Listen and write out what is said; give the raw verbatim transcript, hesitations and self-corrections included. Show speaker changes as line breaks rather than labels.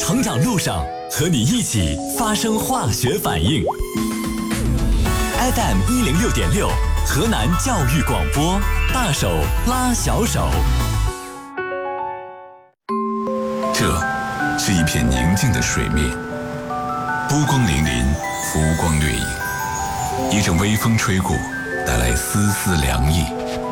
成长路上，和你一起发生化学反应。F M 一零六点六，河南教育广播，大手拉小手。
这是一片宁静的水面，波光粼粼，浮光掠影。一阵微风吹过，带来丝丝凉意。